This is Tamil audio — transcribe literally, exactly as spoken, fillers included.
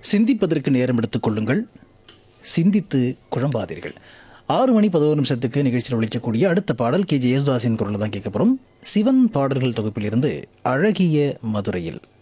சிந்திப்பதற்கு நேரம் எடுத்துக் கொள்ளுங்கள், சிந்தித்து குழம்பாதீர்கள். ஆறு மணி பதினோரு நிமிஷத்துக்கு நிகழ்ச்சியில் ஒழிக்கக்கூடிய அடுத்த பாடல் கே ஜே யேசுதாஸின் குரலில் தான் கேட்க போகிறோம். சிவன் பாடல்கள் தொகுப்பிலிருந்து அழகிய மதுரையில்.